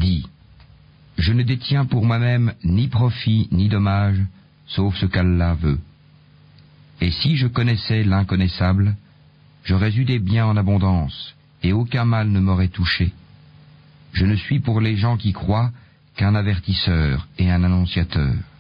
Dis, je ne détiens pour moi-même ni profit ni dommage, sauf ce qu'Allah veut. Et si je connaissais l'inconnaissable, j'aurais eu des biens en abondance, et aucun mal ne m'aurait touché. Je ne suis pour les gens qui croient qu'un avertisseur et un annonciateur.